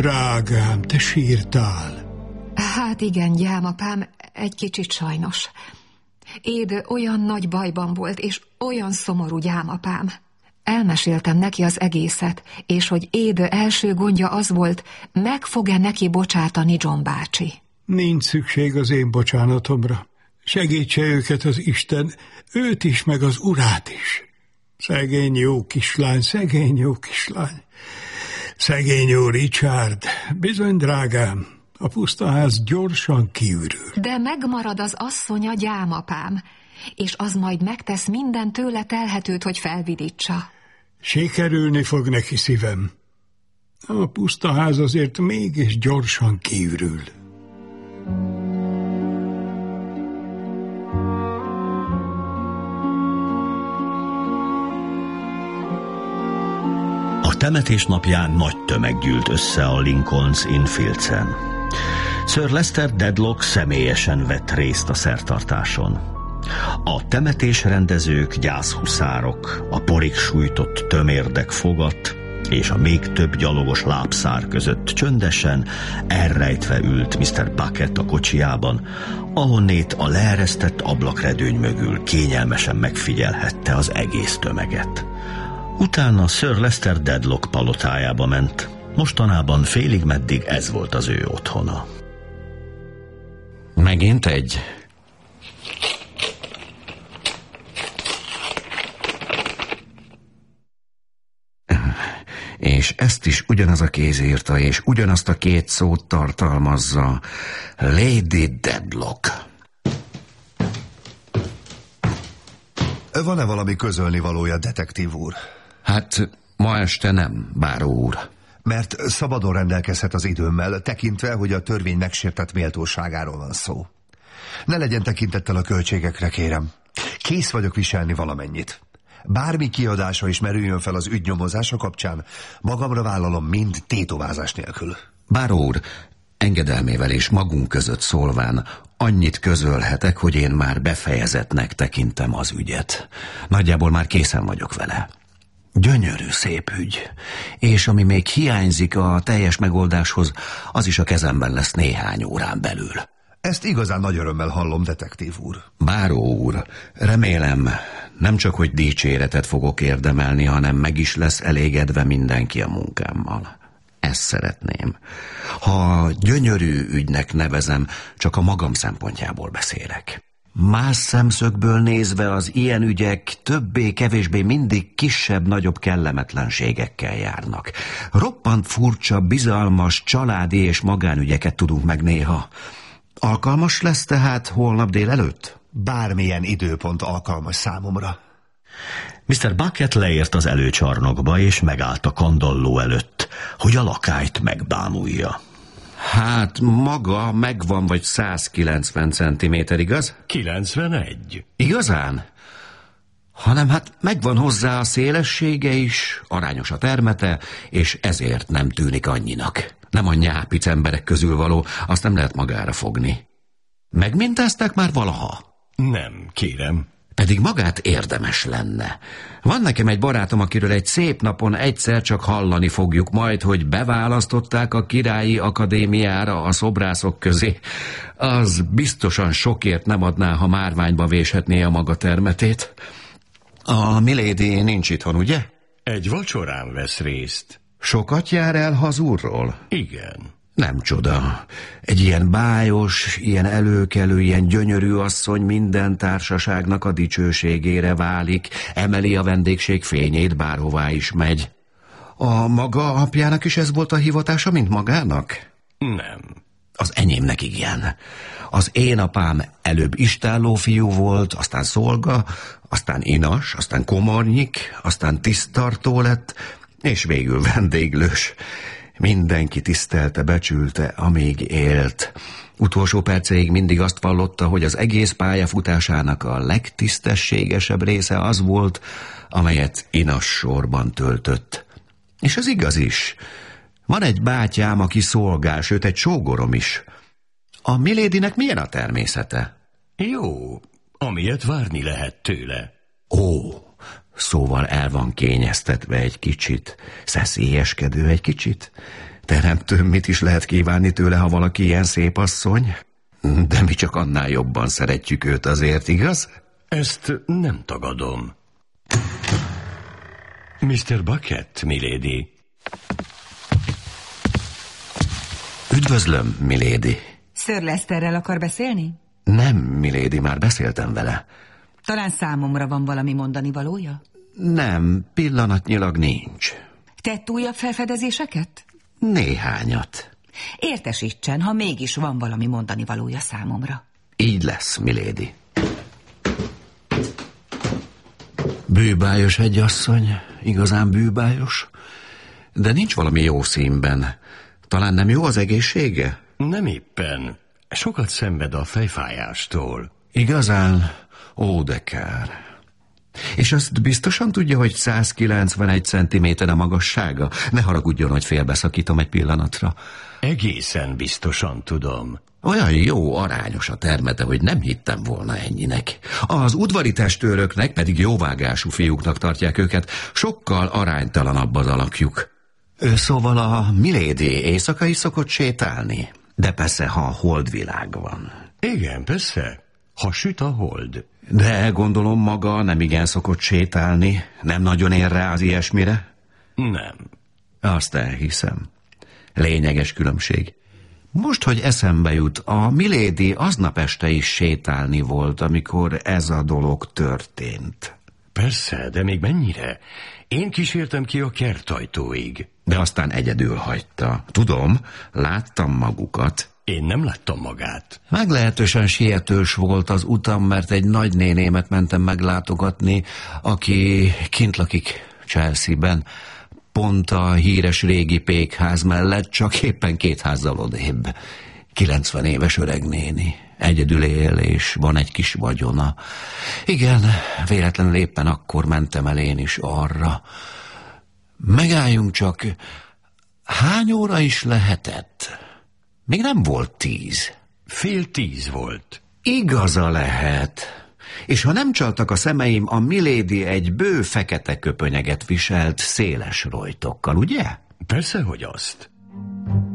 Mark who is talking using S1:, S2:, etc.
S1: Drágám, te sírtál.
S2: Hát igen, gyámapám, egy kicsit sajnos. Éd olyan nagy bajban volt, és olyan szomorú, gyámapám. Elmeséltem neki az egészet, és hogy Éd első gondja az volt, meg fog-e neki bocsátani John bácsi.
S1: Nincs szükség az én bocsánatomra. Segítse őket az Isten, őt is, meg az urát is. Szegény jó kislány, szegény jó kislány. Szegény jó Richard. Bizony, drágám, a pusztaház gyorsan kiürül.
S2: De megmarad az asszonya, gyámapám, és az majd megtesz minden tőle telhetőt, hogy felvidítsa.
S1: Sikerülni fog neki, szívem. A pusztaház azért mégis gyorsan kiürül.
S3: A temetés napján nagy tömeg gyűlt össze a Lincoln's Inn Fields-en. Sir Lester Dedlock személyesen vett részt a szertartáson. A temetésrendezők, gyászhuszárok, a porig sújtott tömérdek fogat és a még több gyalogos lábszár között csöndesen, elrejtve ült Mr. Bucket a kocsijában, ahonnét a leeresztett ablakredőny mögül kényelmesen megfigyelhette az egész tömeget. Utána Sir Lester Dedlock palotájába ment. Mostanában félig meddig ez volt az ő otthona.
S4: Megint egy? És ezt is ugyanaz a kéz írta, és ugyanazt a két szót tartalmazza. Lady Dedlock.
S5: Van-e valami közölnivalója, detektív úr?
S4: Hát, ma este nem, báró úr.
S5: Mert szabadon rendelkezhet az időmmel, tekintve, hogy a törvény megsértett méltóságáról van szó. Ne legyen tekintettel a költségekre, kérem. Kész vagyok viselni valamennyit. Bármi kiadása is merüljön fel az ügy nyomozása kapcsán, magamra vállalom, mind tétovázás nélkül.
S4: Báró úr, engedelmével és magunk között szólván annyit közölhetek, hogy én már befejezettnek tekintem az ügyet. Nagyjából már készen vagyok vele. Gyönyörű szép ügy, és ami még hiányzik a teljes megoldáshoz, az is a kezemben lesz néhány órán belül.
S5: Ezt igazán nagy örömmel hallom, detektív úr.
S4: Báró úr, remélem, nem csak hogy dicséretet fogok érdemelni, hanem meg is lesz elégedve mindenki a munkámmal. Ezt szeretném. Ha gyönyörű ügynek nevezem, csak a magam szempontjából beszélek. Más szemszögből nézve az ilyen ügyek többé-kevésbé mindig kisebb-nagyobb kellemetlenségekkel járnak. Roppant furcsa, bizalmas, családi és magánügyeket tudunk meg néha. Alkalmas lesz tehát holnap délelőtt?
S5: Bármilyen időpont alkalmas számomra.
S3: Mr. Bucket leért az előcsarnokba, és megállt a kandalló előtt, hogy a lakályt megbámulja.
S4: Hát maga megvan vagy 190 centiméter, igaz?
S6: 91.
S4: Igazán? Hanem hát megvan hozzá a szélessége is, arányos a termete, és ezért nem tűnik annyinak. Nem a nyápic emberek közül való, azt nem lehet magára fogni. Megmintázták már valaha?
S6: Nem, kérem.
S4: Pedig magát érdemes lenne. Van nekem egy barátom, akiről egy szép napon egyszer csak hallani fogjuk majd, hogy beválasztották a Királyi Akadémiára a szobrászok közé. Az biztosan sokért nem adná, ha márványba véshetné a maga termetét. A milady nincs itthon, ugye?
S6: Egy vacsorán vesz részt.
S4: Sokat jár el hazúrról?
S6: Igen.
S4: Nem csoda. Egy ilyen bájos, ilyen előkelő, ilyen gyönyörű asszony minden társaságnak a dicsőségére válik, emeli a vendégség fényét, bárhová is megy. A maga apjának is ez volt a hivatása, mint magának?
S6: Nem.
S4: Az enyémnek igen. Az én apám előbb istálló fiú volt, aztán szolga, aztán inas, aztán komornyik, aztán tiszttartó lett, és végül vendéglős. Mindenki tisztelte, becsülte, amíg élt. Utolsó perceig mindig azt vallotta, hogy az egész pályafutásának a legtisztességesebb része az volt, amelyet inas sorban töltött. És ez igaz is. Van egy bátyám, aki szolgál, sőt egy sógorom is. A milédinek milyen a természete?
S6: Jó, amilyet várni lehet tőle.
S4: Ó, szóval el van kényeztetve egy kicsit, szeszélyeskedő egy kicsit. Teremtőm, mit is lehet kívánni tőle, ha valaki ilyen szép asszony? De mi csak annál jobban szeretjük őt azért, igaz?
S6: Ezt nem tagadom. Mr. Bucket, milady.
S4: Üdvözlöm, milady.
S7: Sir Lesterrel akar beszélni?
S4: Nem, milady, már beszéltem vele.
S7: Talán számomra van valami mondani valója?
S4: Nem, pillanatnyilag nincs.
S7: Tett újabb felfedezéseket?
S4: Néhányat.
S7: Értesítsen, ha mégis van valami mondani valója számomra.
S4: Így lesz, milady. Bűbájos egy asszony, igazán bűbájos, de nincs valami jó színben. Talán nem jó az egészsége?
S6: Nem éppen. Sokat szenved a fejfájástól.
S4: Igazán? Ó, de kár. És azt biztosan tudja, hogy 191 centiméter a magassága? Ne haragudjon, hogy félbeszakítom egy pillanatra.
S6: Egészen biztosan tudom.
S4: Olyan jó, arányos a termete, hogy nem hittem volna ennyinek. Az udvari testőröknek, pedig jóvágású fiúknak tartják őket, sokkal aránytalanabb az alakjuk. Szóval a milady éjszaka is szokott sétálni? De persze, ha a holdvilág van.
S6: Igen, persze. Ha süt a hold.
S4: De gondolom maga nem igen szokott sétálni. Nem nagyon ér rá az ilyesmire?
S6: Nem.
S4: Azt elhiszem. Lényeges különbség. Most, hogy eszembe jut, a milady aznap este is sétálni volt, amikor ez a dolog történt.
S6: Persze, de még mennyire? Én kísértem ki a kertajtóig.
S4: De aztán egyedül hagyta. Tudom, láttam magukat.
S6: Én nem láttam magát.
S4: Meglehetősen sietős volt az utam, mert egy nagynénémet mentem meglátogatni, aki kint lakik Chelsea-ben, pont a híres régi pékház mellett, csak éppen 2 házzal odébb. 90 éves öreg néni. Egyedül él, és van egy kis vagyona. Igen, véletlenül éppen akkor mentem el én is arra. Megálljunk csak. Hány óra is lehetett? Még nem volt 10.
S6: 9:30 volt.
S4: Igaza lehet. És ha nem csaltak a szemeim, a milady egy bő fekete köpönyeget viselt széles rojtokkal, ugye?
S6: Persze, hogy azt.